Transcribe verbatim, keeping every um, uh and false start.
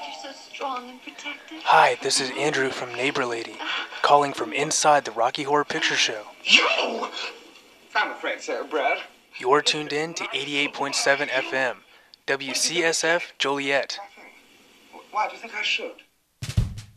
you're so strong and protective. Hi, this is Andrew from Neighbor Lady, calling from inside the Rocky Horror Picture Show. You! I'm afraid so, Brad. You're tuned in to eighty-eight point seven F M, W C S F Joliet. Why do you think I should?